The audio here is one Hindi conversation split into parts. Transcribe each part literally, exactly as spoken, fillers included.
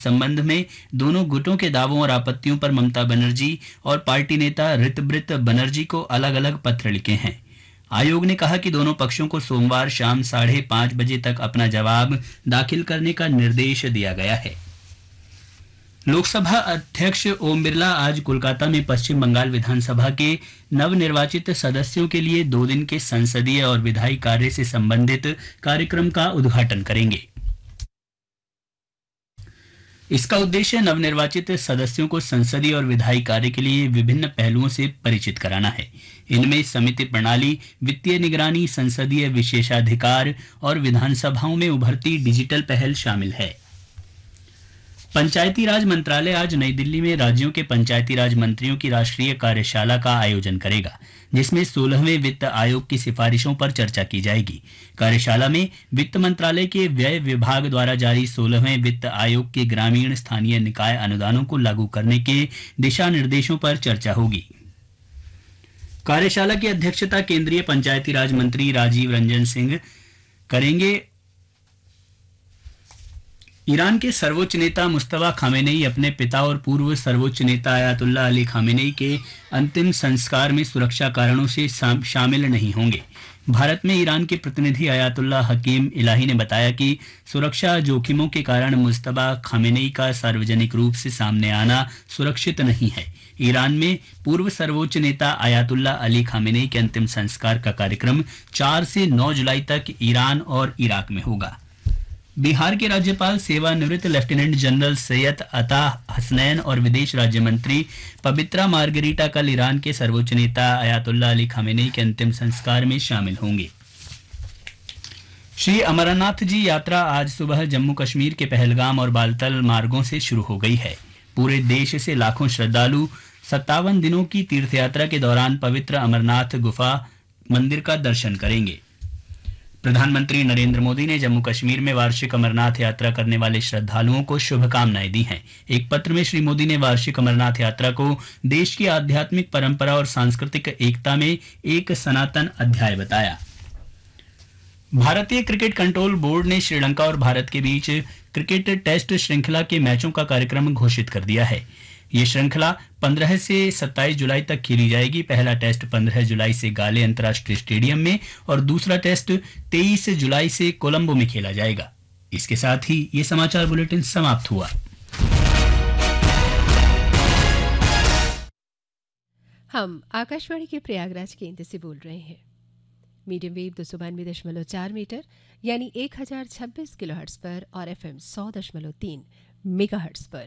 संबंध में दोनों गुटों के दावों और आपत्तियों पर ममता बनर्जी और पार्टी नेता ऋतब्रत बनर्जी को अलग अलग पत्र लिखे हैं। आयोग ने कहा कि दोनों पक्षों को सोमवार शाम साढ़े पाँच बजे तक अपना जवाब दाखिल करने का निर्देश दिया गया है। लोकसभा अध्यक्ष ओम बिरला आज कोलकाता में पश्चिम बंगाल विधानसभा के नवनिर्वाचित सदस्यों के लिए दो दिन के संसदीय और विधायी कार्य से संबंधित कार्यक्रम का उद्घाटन करेंगे। इसका उद्देश्य नवनिर्वाचित सदस्यों को संसदीय और विधायी कार्य के लिए विभिन्न पहलुओं से परिचित कराना है। इनमें समिति प्रणाली, वित्तीय निगरानी, संसदीय विशेषाधिकार और विधानसभाओं में उभरती डिजिटल पहल शामिल है। पंचायती राज मंत्रालय आज नई दिल्ली में राज्यों के पंचायती राज मंत्रियों की राष्ट्रीय कार्यशाला का आयोजन करेगा, जिसमें सोलहवें वित्त आयोग की सिफारिशों पर चर्चा की जाएगी। कार्यशाला में वित्त मंत्रालय के व्यय विभाग द्वारा जारी सोलहवें वित्त आयोग के ग्रामीण स्थानीय निकाय अनुदानों को लागू करने के दिशा निर्देशों पर चर्चा होगी। कार्यशाला की अध्यक्षता केंद्रीय पंचायती राज मंत्री राजीव रंजन सिंह करेंगे। ईरान के सर्वोच्च नेता मुस्तफा खामेनेई अपने पिता और पूर्व सर्वोच्च नेता अयातुल्लाह अली खामेनेई के अंतिम संस्कार में सुरक्षा कारणों से शामिल नहीं होंगे। भारत में ईरान के प्रतिनिधि अयातुल्लाह हकीम इलाही ने बताया कि सुरक्षा जोखिमों के कारण मुस्तफा खामेनेई का सार्वजनिक रूप से सामने आना सुरक्षित नहीं है। ईरान में पूर्व सर्वोच्च नेता अयातुल्लाह अली खामेनेई के अंतिम संस्कार का कार्यक्रम चार से नौ जुलाई तक ईरान और इराक में होगा। बिहार के राज्यपाल सेवानिवृत्त लेफ्टिनेंट जनरल सैयद अता हसनैन और विदेश राज्य मंत्री पवित्रा मार्गरीटा कल ईरान के सर्वोच्च नेता अयातुल्लाह अली खामेनेई के अंतिम संस्कार में शामिल होंगे। श्री अमरनाथ जी यात्रा आज सुबह जम्मू कश्मीर के पहलगाम और बालतल मार्गों से शुरू हो गई है। पूरे देश से लाखों श्रद्धालु सत्तावन दिनों की तीर्थयात्रा के दौरान पवित्र अमरनाथ गुफा मंदिर का दर्शन करेंगे। प्रधानमंत्री नरेंद्र मोदी ने जम्मू कश्मीर में वार्षिक अमरनाथ यात्रा करने वाले श्रद्धालुओं को शुभकामनाएं दी हैं। एक पत्र में श्री मोदी ने वार्षिक अमरनाथ यात्रा को देश की आध्यात्मिक परंपरा और सांस्कृतिक एकता में एक सनातन अध्याय बताया। भारतीय क्रिकेट कंट्रोल बोर्ड ने श्रीलंका और भारत के बीच क्रिकेट टेस्ट श्रृंखला के मैचों का कार्यक्रम घोषित कर दिया है। ये श्रृंखला पंद्रह से सत्ताईस जुलाई तक खेली जाएगी। पहला टेस्ट पंद्रह जुलाई से गाले अंतर्राष्ट्रीय स्टेडियम में और दूसरा टेस्ट तेईस जुलाई से कोलंबो में खेला जाएगा। इसके साथ ही ये समाचार बुलेटिन समाप्त हुआ। हम आकाशवाणी के प्रयागराज केंद्र से बोल रहे हैं। मीडियम वेव दो सौ बानवे दशमलव चार मीटर यानी एक हजार छब्बीस किलो हर्ट्स पर और एफ एम सौ दशमलव तीन मेगा हर्ट्स पर।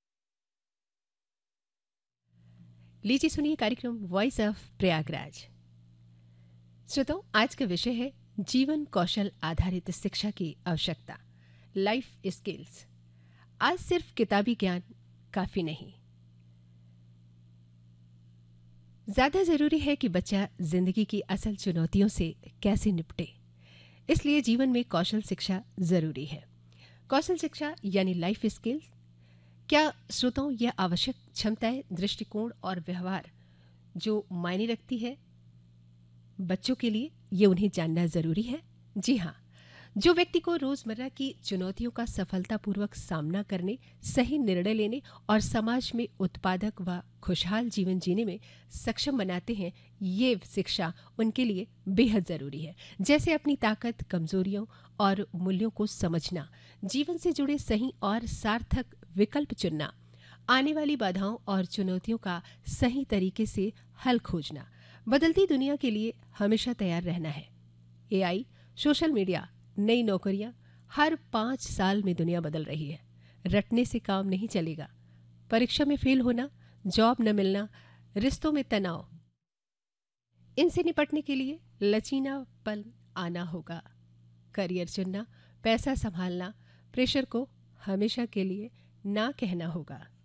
लीजिए सुनिए कार्यक्रम वॉइस ऑफ प्रयागराज। श्रोताओं, आज का विषय है जीवन कौशल आधारित शिक्षा की आवश्यकता, लाइफ स्किल्स। आज सिर्फ किताबी ज्ञान काफी नहीं, ज्यादा जरूरी है कि बच्चा जिंदगी की असल चुनौतियों से कैसे निपटे। इसलिए जीवन में कौशल शिक्षा जरूरी है। कौशल शिक्षा यानी लाइफ स्किल्स क्या श्रोताओं, यह आवश्यक क्षमताएं, दृष्टिकोण और व्यवहार जो मायने रखती है बच्चों के लिए, ये उन्हें जानना जरूरी है। जी हाँ, जो व्यक्ति को रोजमर्रा की चुनौतियों का सफलतापूर्वक सामना करने, सही निर्णय लेने और समाज में उत्पादक व खुशहाल जीवन जीने में सक्षम बनाते हैं, ये शिक्षा उनके लिए बेहद जरूरी है। जैसे अपनी ताकत, कमजोरियों और मूल्यों को समझना, जीवन से जुड़े सही और सार्थक विकल्प चुनना, आने वाली बाधाओं और चुनौतियों का सही तरीके से हल खोजना, बदलती दुनिया के लिए हमेशा तैयार रहना है। एआई, सोशल मीडिया, नई नौकरियां, हर पाँच साल में दुनिया बदल रही है। रटने से काम नहीं चलेगा। परीक्षा में फेल होना, जॉब न मिलना, रिश्तों में तनाव, इनसे निपटने के लिए लचीलापन आना होगा। करियर चुनना, पैसा संभालना, प्रेशर को हमेशा के लिए ना कहना होगा।